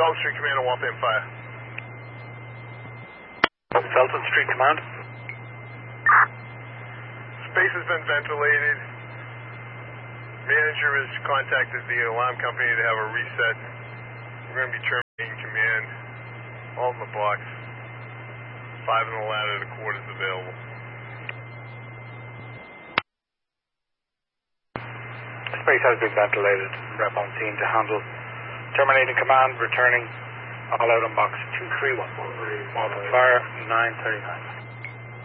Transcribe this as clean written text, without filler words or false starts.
Felton Street Command and Waltham Fire. Felton Street Command. Space has been ventilated. Manager has contacted the alarm company to have a reset. We're going to be terminating command. All in the box. 5 in the ladder, the quarters available. Space has been ventilated. Rep on scene to handle. Terminating command, returning. All out on box 231. Waltham Fire, 939.